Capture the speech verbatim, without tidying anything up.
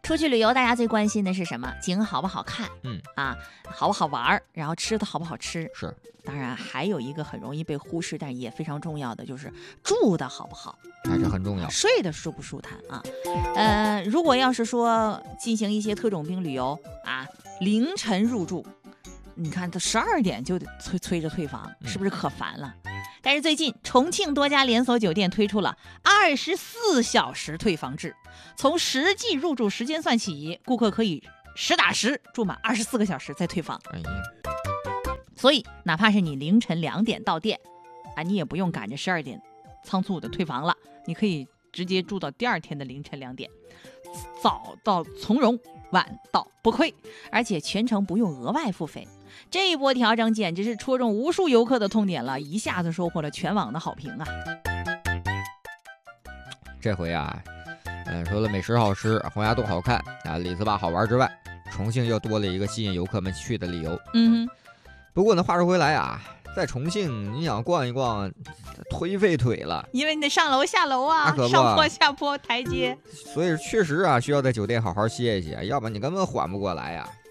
出去旅游，大家最关心的是什么？景好不好看？ 嗯啊，好不好玩？然后吃的好不好吃？ 是。 当然还有一个很容易被忽视，但也非常重要的，就是住的好不好？ 还是很重要。 睡得舒不舒坦啊？呃，如果要是说进行一些特种兵旅游啊，凌晨入住，你看他十二点就得催催着退房，是不是可烦了？嗯、但是最近重庆多家连锁酒店推出了二十四小时退房制，从实际入住时间算起，顾客可以实打实住满二十四个小时再退房。 哎呀， 所以哪怕是你凌晨两点到店，啊，你也不用赶着十二点仓促的退房了，你可以直接住到第二天的凌晨两点，早到从容，晚到不亏，而且全程不用额外付费。这一波调整简直是戳中无数游客的痛点了，一下子收获了全网的好评啊！ 这回啊，嗯，除了美食好吃、洪崖洞好看啊、里斯坝好玩之外，重庆又多了一个吸引游客们去的理由。 嗯哼。 不过呢，话说回来啊，在重庆你想逛一逛，忒费腿了， 因为你得上楼下楼啊，上坡下坡台阶， 所以确实啊，需要在酒店好好歇一歇，要不然你根本缓不过来呀、啊。